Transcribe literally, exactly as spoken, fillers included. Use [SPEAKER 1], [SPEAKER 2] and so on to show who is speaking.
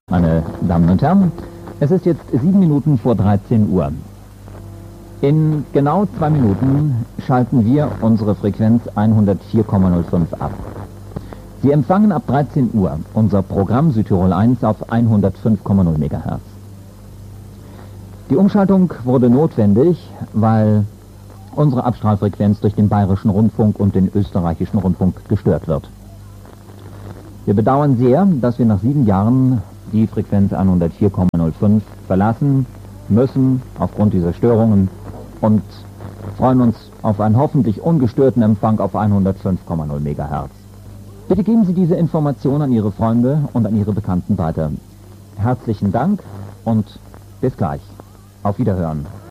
[SPEAKER 1] Meine Damen und Herren, es ist jetzt sieben Minuten vor dreizehn Uhr. In genau zwei Minuten schalten wir unsere Frequenz hundertvier Komma null fünf ab. Sie empfangen ab dreizehn Uhr unser Programm Südtirol eins auf hundertfünf Komma null Megahertz. Die Umschaltung wurde notwendig, weil unsere Abstrahlfrequenz durch den Bayerischen Rundfunk und den Österreichischen Rundfunk gestört wird. Wir bedauern sehr, dass wir nach sieben Jahren die Frequenz hundertvier Komma null fünf verlassen müssen aufgrund dieser Störungen und freuen uns auf einen hoffentlich ungestörten Empfang auf hundertfünf Komma null Megahertz. Bitte geben Sie diese Information an Ihre Freunde und an Ihre Bekannten weiter. Herzlichen Dank und bis gleich. Auf Wiederhören.